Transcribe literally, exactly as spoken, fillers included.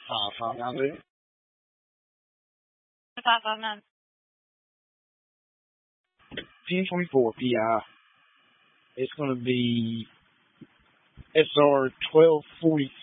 five five nine zero. five five nine. ten twenty-four P I. It's going to be S R twelve forty